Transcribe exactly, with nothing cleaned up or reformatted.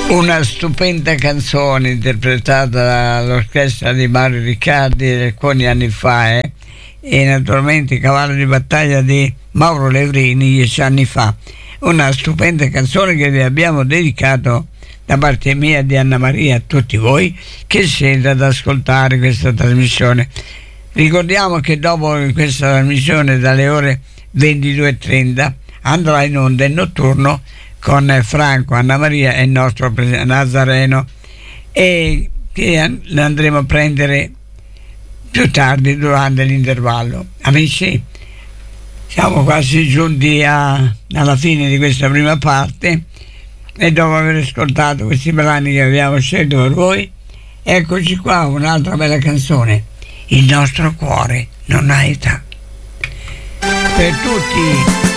Una stupenda canzone interpretata dall'orchestra di Mario Riccardi alcuni anni fa eh? e naturalmente Cavallo di battaglia di Mauro Levrini dieci anni fa. Una stupenda canzone che vi abbiamo dedicato da parte mia e di Anna Maria a tutti voi che siete ad ascoltare questa trasmissione. Ricordiamo che dopo questa trasmissione dalle ore ventidue e trenta andrà in onda il notturno con Franco, Anna Maria e il nostro Nazareno, e che andremo a prendere più tardi durante l'intervallo. Amici, siamo quasi giunti a, alla fine di questa prima parte e dopo aver ascoltato questi brani che abbiamo scelto per voi, eccoci qua, un'altra bella canzone, Il nostro cuore non ha età, per tutti